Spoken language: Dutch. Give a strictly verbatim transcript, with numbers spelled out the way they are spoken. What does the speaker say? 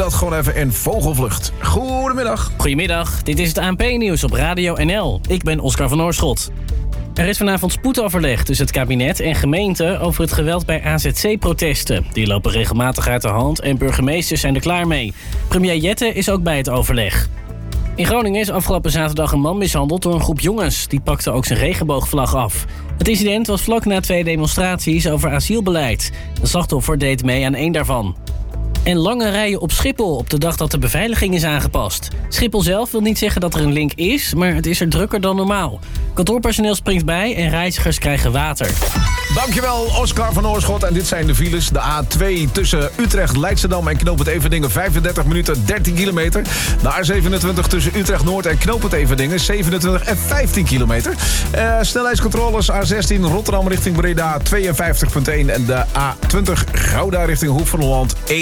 dat gewoon even in vogelvlucht. Goedemiddag. Goedemiddag, dit is het A N P-nieuws op Radio N L. Ik ben Oscar van Oorschot. Er is vanavond spoedoverleg tussen het kabinet en gemeenten over het geweld bij A Z C-protesten. Die lopen regelmatig uit de hand en burgemeesters zijn er klaar mee. Premier Jette is ook bij het overleg. In Groningen is afgelopen zaterdag een man mishandeld door een groep jongens. Die pakte ook zijn regenboogvlag af. Het incident was vlak na twee demonstraties over asielbeleid. De slachtoffer deed mee aan één daarvan. En lange rijen op Schiphol op de dag dat de beveiliging is aangepast. Schiphol zelf wil niet zeggen dat er een link is, maar het is er drukker dan normaal. Kantoorpersoneel springt bij en reizigers krijgen water. Dankjewel, Oscar van Oorschot. En dit zijn de files. De A twee tussen Utrecht, Leidschendam en Knoop het Everdingen vijfendertig minuten, dertien kilometer. De A zevenentwintig tussen Utrecht Noord en Knoop het Everdingen zevenentwintig en vijftien kilometer. Uh, snelheidscontroles A zestien Rotterdam richting Breda tweeënvijftig komma één. En de A twintig Gouda richting Hoek van Holland